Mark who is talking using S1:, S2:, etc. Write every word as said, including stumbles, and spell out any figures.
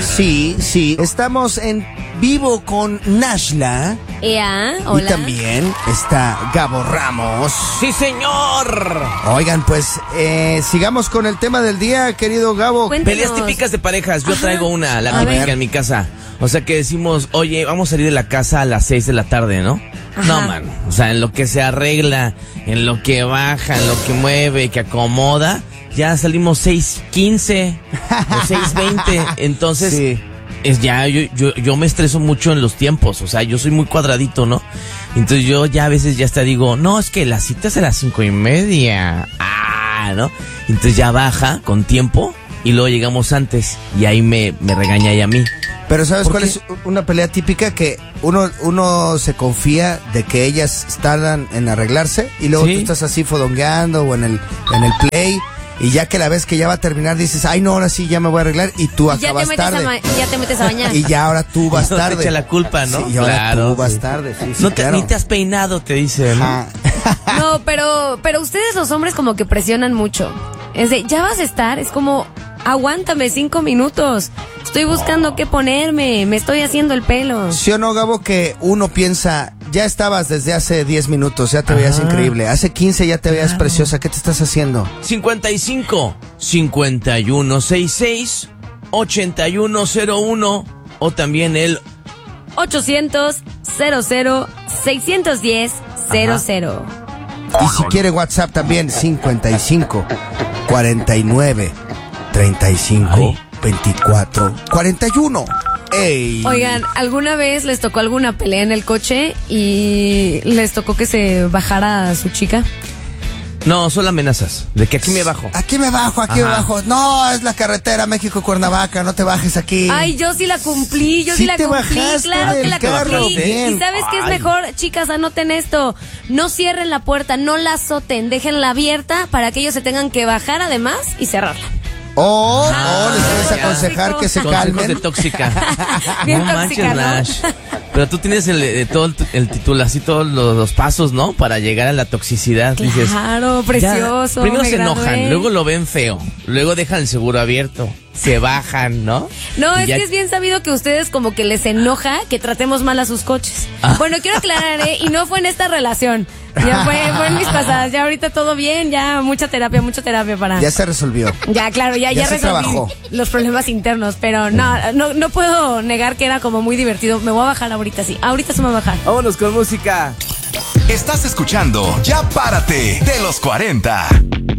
S1: Sí, sí. Estamos en vivo con Nashla.
S2: Ea, hola.
S1: Y también está Gabo Ramos.
S3: ¡Sí, señor!
S1: Oigan, pues eh, sigamos con el tema del día, querido Gabo.
S2: Cuéntanos.
S3: Peleas típicas de parejas. Yo
S2: Ajá.
S3: traigo una, la
S2: A
S3: típica
S2: ver.
S3: en mi casa. O sea que decimos, oye, vamos a salir de la casa a las seis de la tarde, ¿no?
S2: Ajá.
S3: No, man. O sea, en lo que se arregla, en lo que baja, en lo que mueve, que acomoda, ya salimos seis quince o seis veinte. Entonces,
S1: Sí.
S3: es ya, yo, yo, yo me estreso mucho en los tiempos. O sea, yo soy muy cuadradito, ¿no? Entonces yo ya a veces ya hasta digo, no, es que la cita es a las cinco y media. Ah, ¿no? Entonces ya baja con tiempo y luego llegamos antes y ahí me, me regaña ella a mí.
S1: Pero ¿sabes
S3: ¿Por
S1: cuál
S3: qué?
S1: es una pelea típica? Que uno, uno se confía de que ellas tardan en arreglarse y luego
S3: Sí.
S1: tú estás así fodongueando o en el, en el play y ya que la ves que ya va a terminar dices, ay no, ahora sí ya me voy a arreglar y tú
S2: Y ya te,
S1: acabas
S2: metes a
S1: tarde.
S2: ma- y ya te metes a bañar.
S1: Y ya ahora tú vas
S3: No te
S1: tarde.
S3: echa la culpa, ¿no?
S1: Sí, y ahora
S3: Claro,
S1: tú vas
S3: sí.
S1: tarde. Sí, sí,
S3: No te,
S1: claro.
S3: ni te has peinado, te dice, ¿no?
S1: Ajá.
S2: No, pero, pero ustedes los hombres como que presionan mucho. Es de, ya vas a estar, es como, aguántame cinco minutos. Estoy buscando qué ponerme, me estoy haciendo el pelo.
S1: ¿Sí o no, Gabo, que uno piensa, ya estabas desde hace diez minutos, ya te veías
S3: Ajá.
S1: increíble, hace quince ya te veías preciosa, ¿qué te estás haciendo?
S3: cincuenta y cinco, cincuenta y uno sesenta y seis, ochenta y uno cero uno o también el
S2: ochocientos, cero cero, seiscientos diez, cero cero.
S1: Y si quiere WhatsApp también, cincuenta y cinco, cuarenta y nueve, treinta y cinco,
S3: Ay.
S1: veinticuatro, cuarenta y uno. ¡Ey!
S2: Oigan, ¿alguna vez les tocó alguna pelea en el coche y les tocó que se bajara su chica?
S3: No, solo amenazas, de que aquí me bajo.
S1: Aquí me bajo, aquí me
S3: Ajá.
S1: bajo. No, es la carretera México-Cuernavaca, no te bajes aquí.
S2: Ay, yo sí la cumplí, yo sí,
S1: Sí
S2: la
S1: te
S2: cumplí,
S1: bajaste
S2: claro que
S1: del
S2: la
S1: carro,
S2: cumplí.
S1: bien.
S2: ¿Y sabes qué es
S3: Ay.
S2: mejor? Chicas, anoten esto. No cierren la puerta, no la azoten, déjenla abierta para que ellos se tengan que bajar además y cerrarla.
S1: O
S2: Ah,
S1: o les puedes
S2: ya.
S1: aconsejar que se
S3: Consejos
S1: calmen.
S3: de tóxica.
S2: Bien
S3: no
S2: tóxica,
S3: manches,
S2: ¿no?
S3: Nash. Pero tú tienes el, eh, todo el, el título, así todos los, los pasos, ¿no? Para llegar a la toxicidad. Dices,
S2: Claro,
S3: ya,
S2: precioso.
S3: primero
S2: me
S3: se
S2: gradué.
S3: enojan, luego lo ven feo, luego dejan el seguro abierto, se bajan, ¿no?
S2: No,
S3: Y
S2: es
S3: ya-
S2: que es bien sabido que a ustedes como que les enoja que tratemos mal a sus coches.
S3: Ah.
S2: Bueno, quiero aclarar, ¿eh? Y no fue en esta relación. Ya fue, fue en mis pasadas. Ya ahorita todo bien, ya mucha terapia, mucha terapia para...
S1: Ya se resolvió.
S2: Ya, claro, ya,
S1: Ya
S2: ya,
S1: se
S2: resolví
S1: trabajó.
S2: los problemas internos, pero no, no, no puedo negar que era como muy divertido. Me voy a bajar ahorita, sí. Ahorita se me va a bajar.
S3: Vámonos con música.
S4: Estás escuchando Ya Párate de los cuarenta.